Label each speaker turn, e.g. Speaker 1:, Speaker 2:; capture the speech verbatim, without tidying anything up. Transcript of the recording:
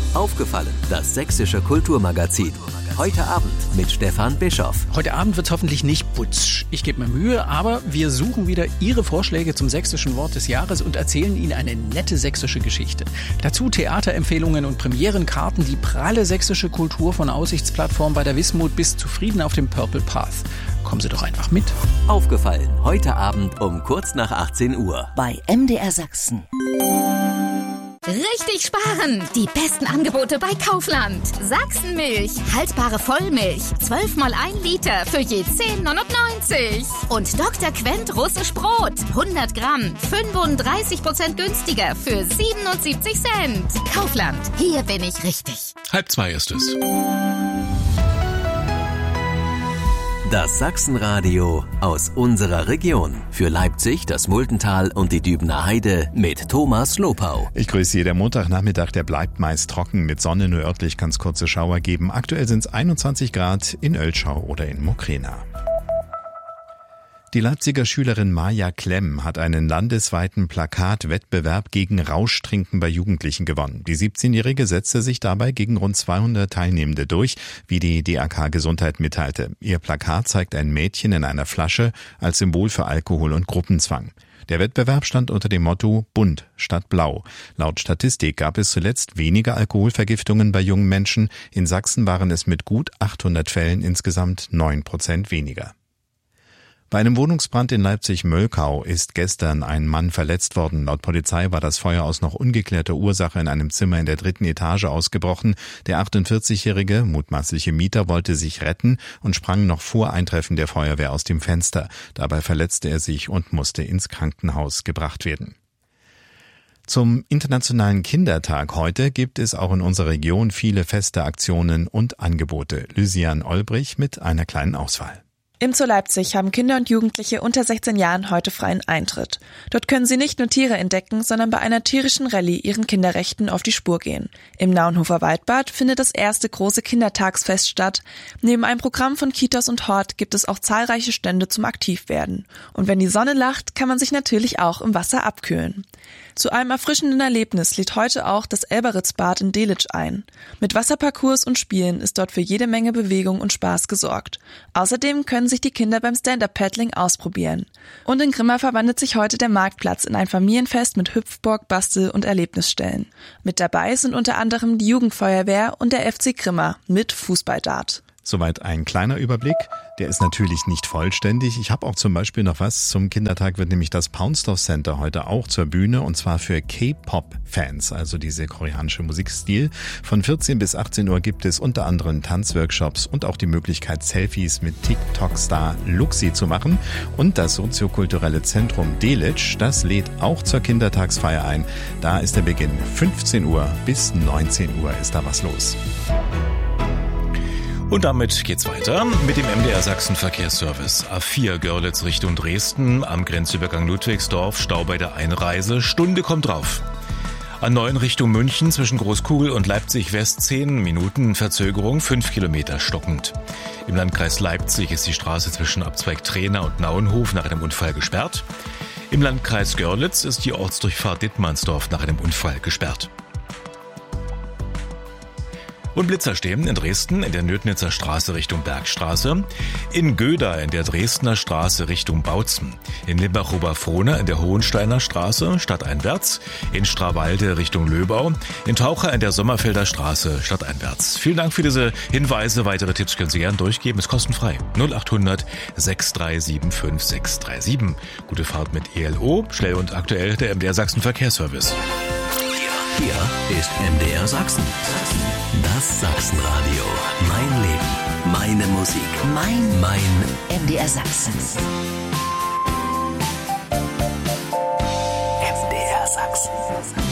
Speaker 1: Aufgefallen, das sächsische Kulturmagazin. Heute Abend mit Stefan Bischoff.
Speaker 2: Heute Abend wird es hoffentlich nicht putsch. Ich gebe mir Mühe, aber wir suchen wieder Ihre Vorschläge zum sächsischen Wort des Jahres und erzählen Ihnen eine nette sächsische Geschichte. Dazu Theaterempfehlungen und Premierenkarten, die pralle sächsische Kultur von Aussichtsplattform bei der Wismut bis zu Frieden auf dem Purple Path. Kommen Sie doch einfach mit.
Speaker 1: Aufgefallen, heute Abend um kurz nach achtzehn Uhr.
Speaker 3: Bei M D R Sachsen.
Speaker 4: Richtig sparen! Die besten Angebote bei Kaufland. Sachsenmilch, haltbare Vollmilch, zwölf mal ein Liter für je zehn neunundneunzig. Und Doktor Quent russisch Brot, hundert Gramm, fünfunddreißig Prozent günstiger für siebenundsiebzig Cent. Kaufland, hier bin ich richtig.
Speaker 5: Halb zwei ist es.
Speaker 1: Das Sachsenradio aus unserer Region. Für Leipzig, das Muldental und die Dübener Heide mit Thomas Lopau.
Speaker 6: Ich grüße Sie. Der Montagnachmittag, der bleibt meist trocken. Mit Sonne, nur örtlich kann es kurze Schauer geben. Aktuell sind es einundzwanzig Grad in Oelschau oder in Mokrena. Die Leipziger Schülerin Maja Klemm hat einen landesweiten Plakatwettbewerb gegen Rauschtrinken bei Jugendlichen gewonnen. Die siebzehnjährige setzte sich dabei gegen rund zweihundert Teilnehmende durch, wie die D A K Gesundheit mitteilte. Ihr Plakat zeigt ein Mädchen in einer Flasche als Symbol für Alkohol und Gruppenzwang. Der Wettbewerb stand unter dem Motto Bunt statt Blau. Laut Statistik gab es zuletzt weniger Alkoholvergiftungen bei jungen Menschen. In Sachsen waren es mit gut achthundert Fällen insgesamt neun Prozent weniger. Bei einem Wohnungsbrand in Leipzig-Möllkau ist gestern ein Mann verletzt worden. Laut Polizei war das Feuer aus noch ungeklärter Ursache in einem Zimmer in der dritten Etage ausgebrochen. Der achtundvierzigjährige, mutmaßliche Mieter wollte sich retten und sprang noch vor Eintreffen der Feuerwehr aus dem Fenster. Dabei verletzte er sich und musste ins Krankenhaus gebracht werden. Zum Internationalen Kindertag heute gibt es auch in unserer Region viele Feste, Aktionen und Angebote. Lysian Olbrich mit einer kleinen Auswahl.
Speaker 7: Im Zoo Leipzig haben Kinder und Jugendliche unter sechzehn Jahren heute freien Eintritt. Dort können sie nicht nur Tiere entdecken, sondern bei einer tierischen Rallye ihren Kinderrechten auf die Spur gehen. Im Naunhofer Waldbad findet das erste große Kindertagsfest statt. Neben einem Programm von Kitas und Hort gibt es auch zahlreiche Stände zum Aktivwerden. Und wenn die Sonne lacht, kann man sich natürlich auch im Wasser abkühlen. Zu einem erfrischenden Erlebnis lädt heute auch das Elberitzbad in Delitzsch ein. Mit Wasserparcours und Spielen ist dort für jede Menge Bewegung und Spaß gesorgt. Außerdem können sich die Kinder beim Stand-Up-Paddling ausprobieren. Und in Grimma verwandelt sich heute der Marktplatz in ein Familienfest mit Hüpfburg, Bastel- und Erlebnisstellen. Mit dabei sind unter anderem die Jugendfeuerwehr und der F C Grimma mit Fußballdart.
Speaker 6: Soweit ein kleiner Überblick. Der ist natürlich nicht vollständig. Ich habe auch zum Beispiel noch was. Zum Kindertag wird nämlich das Paunsdorf Center heute auch zur Bühne, und zwar für K-Pop-Fans, also diese koreanische Musikstil. Von vierzehn bis achtzehn Uhr gibt es unter anderem Tanzworkshops und auch die Möglichkeit, Selfies mit TikTok-Star Luxi zu machen. Und das soziokulturelle Zentrum Delitzsch, das lädt auch zur Kindertagsfeier ein. Da ist der Beginn fünfzehn Uhr bis neunzehn Uhr ist da was los.
Speaker 5: Und damit geht's weiter mit dem M D R Sachsen Verkehrsservice. A vier Görlitz Richtung Dresden, am Grenzübergang Ludwigsdorf, Stau bei der Einreise, Stunde kommt drauf. A neun Richtung München zwischen Großkugel und Leipzig West zehn Minuten Verzögerung, fünf Kilometer stockend. Im Landkreis Leipzig ist die Straße zwischen Abzweig Trehna und Nauenhof nach einem Unfall gesperrt. Im Landkreis Görlitz ist die Ortsdurchfahrt Dittmannsdorf nach einem Unfall gesperrt. Und Blitzer stehen in Dresden in der Nödnitzer Straße Richtung Bergstraße, in Göda in der Dresdner Straße Richtung Bautzen, in Limbach-Oberfrohna in der Hohensteiner Straße stadteinwärts, in Strawalde Richtung Löbau, in Taucher in der Sommerfelder Straße stadteinwärts. Vielen Dank für diese Hinweise. Weitere Tipps können Sie gerne durchgeben. Ist kostenfrei. null acht hundert sechs drei sieben fünf sechs drei sieben. Gute Fahrt mit E L O. Schnell und aktuell der M D R Sachsen Verkehrsservice.
Speaker 1: Hier ist M D R Sachsen. Das Sachsenradio. Mein Leben. Meine Musik.
Speaker 3: Mein,
Speaker 1: mein
Speaker 3: M D R Sachsen.
Speaker 1: M D R Sachsen.